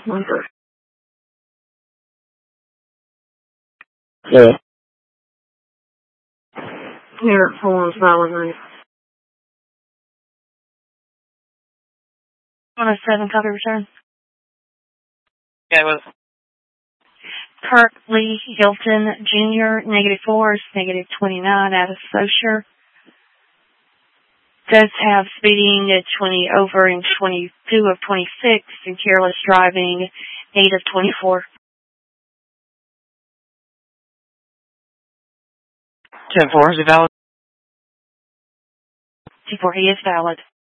Wonder. Yeah. Here, hold on, valid. 107, copy return. Yeah, well. Kurt Lee Hilton Jr., -4 is -29 out of Socher. Does have speeding at 20 over and 22 of 26 and careless driving 8 of 24. 10-4, is it valid? 10-4, he is valid.